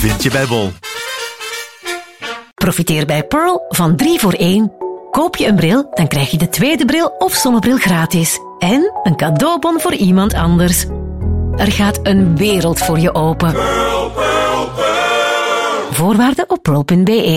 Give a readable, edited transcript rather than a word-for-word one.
vind je bij Bol. Profiteer bij Pearl van 3 voor 1. Koop je een bril, dan krijg je de tweede bril of zonnebril gratis. En een cadeaubon voor iemand anders. Er gaat een wereld voor je open. Voorwaarden op pearl.be.